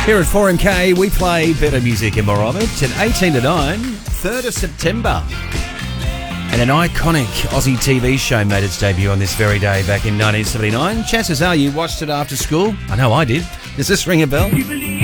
Here at 4MK, we play better music and more of it. At 18 to 9, 3rd of September. And an iconic Aussie TV show made its debut on this very day back in 1979. Chances are you watched it after school. I know I did. Does this ring a bell?